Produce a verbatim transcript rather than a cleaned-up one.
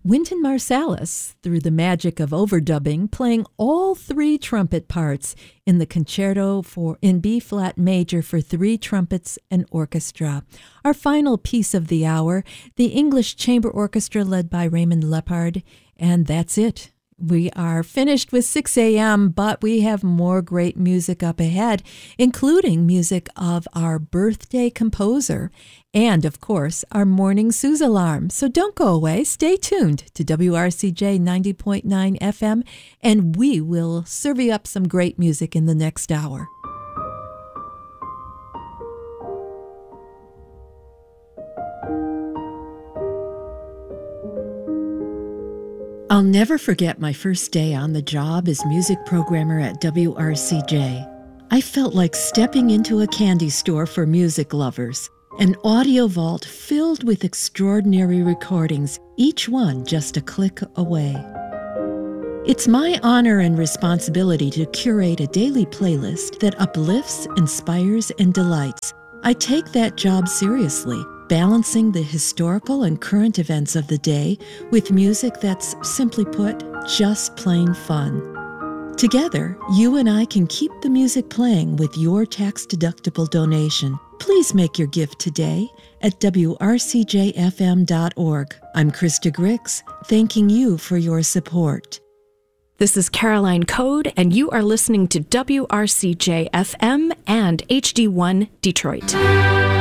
Wynton Marsalis, through the magic of overdubbing, playing all three trumpet parts in the concerto for in B-flat major for three trumpets and orchestra. Our final piece of the hour, the English Chamber Orchestra led by Raymond Lepard, and that's it. We are finished with six a.m., but we have more great music up ahead, including music of our birthday composer and, of course, our morning Suze alarm. So don't go away. Stay tuned to W R C J ninety point nine F M, and we will serve you up some great music in the next hour. I'll never forget my first day on the job as music programmer at W R C J. I felt like stepping into a candy store for music lovers, an audio vault filled with extraordinary recordings, each one just a click away. It's my honor and responsibility to curate a daily playlist that uplifts, inspires, and delights. I take that job seriously, balancing the historical and current events of the day with music that's, simply put, just plain fun. Together, you and I can keep the music playing with your tax-deductible donation. Please make your gift today at W R C J F M dot org. I'm Krista Grix, thanking you for your support. This is Caroline Code, and you are listening to W R C J F M and H D one Detroit.